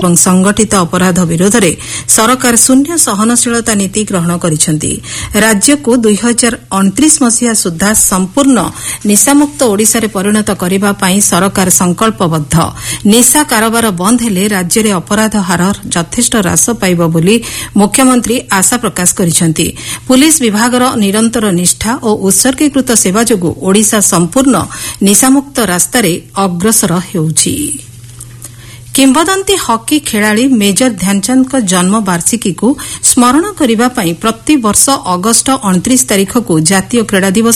ଏବଂ ସଂଗଠିତ ଅପରାଧ ବିରୋଧରେ ସରକାର ଶୂନ୍ୟ ସହନଶୀଳତା ନୀତି ଗ୍ରହଣ କରିଛନ୍ତି। ରାଜ୍ୟକୁ 2029 ମସିହା ସୁଦ୍ଧା ସମ୍ପୂର୍ଣ୍ଣ ନିଶାମୁକ୍ତ ଓଡ଼ିଶାରେ ପରିଣତ କରିବା ପାଇଁ ସରକାର ସଂକଳ୍ପବଦ୍ଧ। ନିଶା କାରବାର ବନ୍ଦ ହେଲେ ରାଜ୍ୟରେ ଅପରାଧ ହାର ଯଥେଷ୍ଟ ହ୍ରାସ ପାଇବ ବୋଲି ମୁଖ୍ୟମନ୍ତ୍ରୀ ଆଶା ପ୍ରକାଶ କରିଛନ୍ତି। ପୁଲିସ୍ ବିଭାଗର ନିରନ୍ତର ନିଷ୍ଠା ଓ ଉତ୍ସର୍ଗୀକୃତ ସେବା ଯୋଗୁଁ ଓଡ଼ିଶା ସମ୍ପୂର୍ଣ୍ଣ ନିଶାମୁକ୍ତ ରାସ୍ତାରେ ଅଗ୍ରସର ହେଉଛି। କିମ୍ବଦନ୍ତୀ ହକି ଖେଳାଳି ମେଜର ଧ୍ୟାନଚାନ୍ଦଙ୍କ ଜନ୍ମବାର୍ଷିକୀକୁ ସ୍ମରଣ କରିବା ପାଇଁ ପ୍ରତିବର୍ଷ ଅଗଷ୍ଟ 29 ତାରିଖକୁ ଜାତୀୟ କ୍ରୀଡ଼ା ଦିବସ